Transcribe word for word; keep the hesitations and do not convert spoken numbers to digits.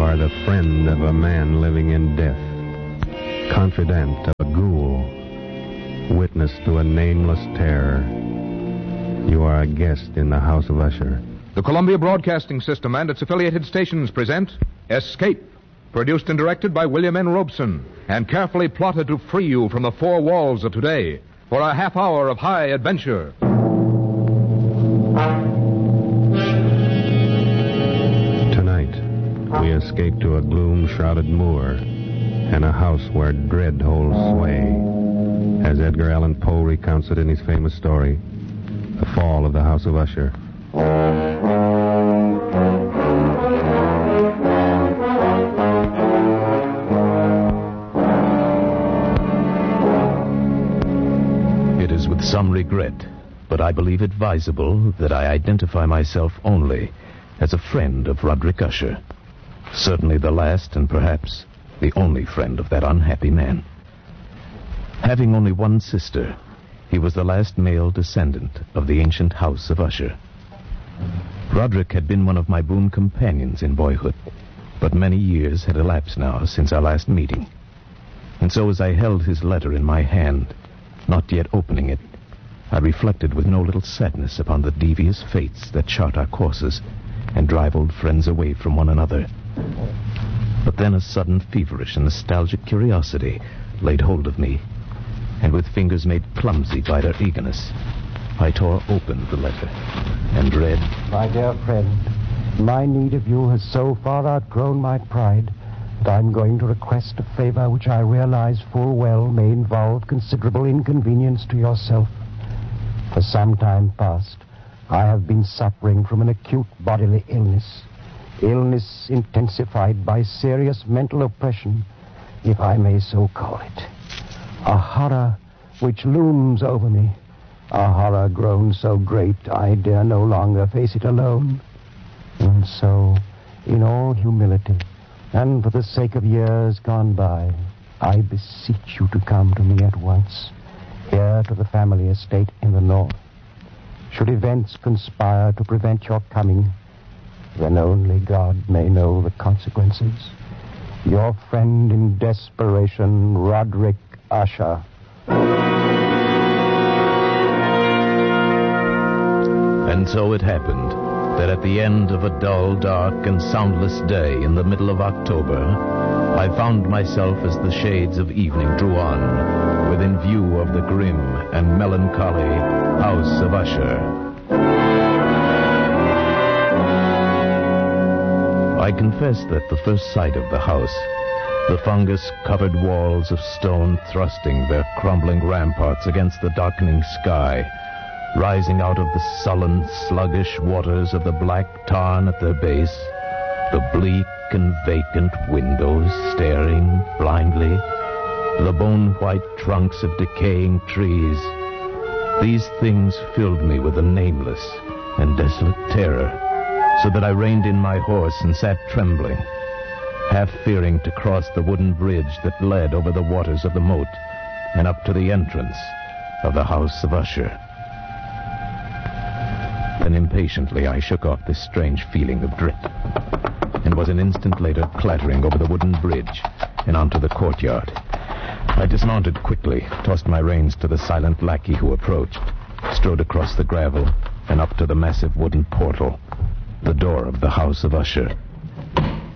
are the friend of a man living in death, confidant of a ghoul, witness to a nameless terror. You are a guest in the House of Usher. The Columbia Broadcasting System and its affiliated stations present Escape, produced and directed by William N. Robeson, and carefully plotted to free you from the four walls of today for a half hour of high adventure. Tonight, we escape to a gloom-shrouded moor and a house where dread holds sway, as Edgar Allan Poe recounts it in his famous story, The Fall of the House of Usher. It is with some regret, but I believe advisable that I identify myself only as a friend of Roderick Usher. Certainly the last and perhaps the only friend of that unhappy man. Having only one sister, he was the last male descendant of the ancient House of Usher. Roderick had been one of my boon companions in boyhood, but many years had elapsed now since our last meeting. And so as I held his letter in my hand, not yet opening it, I reflected with no little sadness upon the devious fates that chart our courses and drive old friends away from one another. But then a sudden feverish and nostalgic curiosity laid hold of me, and with fingers made clumsy by their eagerness, I tore open the letter and read, My dear friend, my need of you has so far outgrown my pride that I'm going to request a favor which I realize full well may involve considerable inconvenience to yourself. For some time past, I have been suffering from an acute bodily illness, illness intensified by serious mental oppression, if I may so call it. A horror which looms over me, a horror grown so great I dare no longer face it alone. And so, in all humility, and for the sake of years gone by, I beseech you to come to me at once, here to the family estate in the north. Should events conspire to prevent your coming, then only God may know the consequences. Your friend in desperation, Roderick Usher. And so it happened that at the end of a dull, dark, and soundless day in the middle of October, I found myself as the shades of evening drew on, within view of the grim and melancholy House of Usher. I confess that the first sight of the house, the fungus-covered walls of stone thrusting their crumbling ramparts against the darkening sky, rising out of the sullen, sluggish waters of the black tarn at their base, the bleak and vacant windows staring blindly, the bone-white trunks of decaying trees, these things filled me with a nameless and desolate terror, so that I reined in my horse and sat trembling, half fearing to cross the wooden bridge that led over the waters of the moat and up to the entrance of the House of Usher. Then impatiently I shook off this strange feeling of dread, and was an instant later clattering over the wooden bridge and onto the courtyard. I dismounted quickly, tossed my reins to the silent lackey who approached, strode across the gravel and up to the massive wooden portal, the door of the House of Usher.